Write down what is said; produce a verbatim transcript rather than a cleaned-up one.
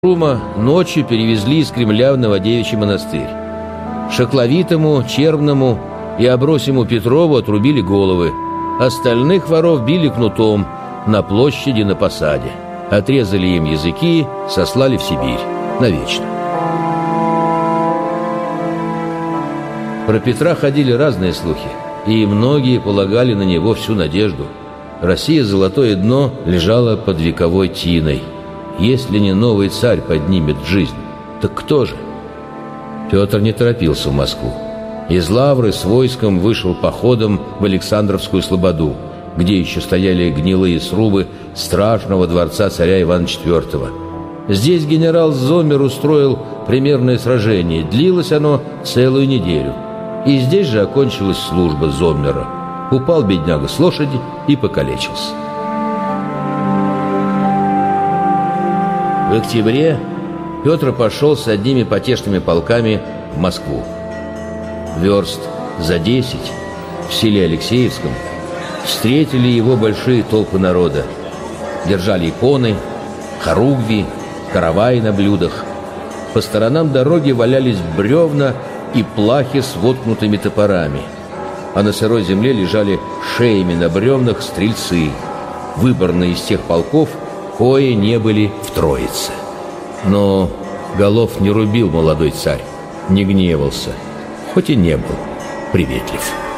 Рума ночью перевезли из Кремля в Новодевичий монастырь. Шакловитому, Червному и Абросиму Петрову отрубили головы. Остальных воров били кнутом на площади на посаде. Отрезали им языки, сослали в Сибирь навечно. Про Петра ходили разные слухи, и многие полагали на него всю надежду. Россия золотое дно лежала под вековой тиной. Если не новый царь поднимет жизнь, так кто же? Петр не торопился в Москву. Из Лавры с войском вышел походом в Александровскую слободу, где еще стояли гнилые срубы страшного дворца царя Ивана четвёртого. Здесь генерал Зоммер устроил примерное сражение. Длилось оно целую неделю. И здесь же окончилась служба Зоммера. Упал бедняга с лошади и покалечился. В октябре Петр пошел с одними потешными полками в Москву. Верст за десять в селе Алексеевском встретили его большие толпы народа. Держали иконы, хоругви, караваи на блюдах. По сторонам дороги валялись бревна и плахи с воткнутыми топорами, а на сырой земле лежали шеями на бревнах стрельцы, выборные из тех полков, кои не были в Троице. Но голов не рубил молодой царь, не гневался, хоть и не был приветлив.